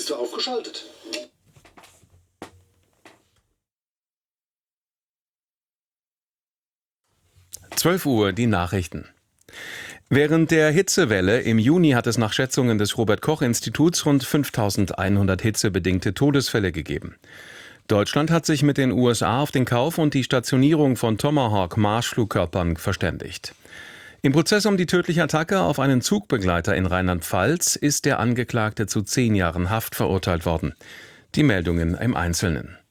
Bist du aufgeschaltet? 12 Uhr die Nachrichten. Während der Hitzewelle im Juni hat es nach Schätzungen des Robert-Koch-Instituts rund 5.100 hitzebedingte Todesfälle gegeben. Deutschland hat sich mit den USA auf den Kauf und die Stationierung von Tomahawk-Marschflugkörpern verständigt. Im Prozess um die tödliche Attacke auf einen Zugbegleiter in Rheinland-Pfalz ist der Angeklagte zu 10 Jahren Haft verurteilt worden. Die Meldungen im Einzelnen.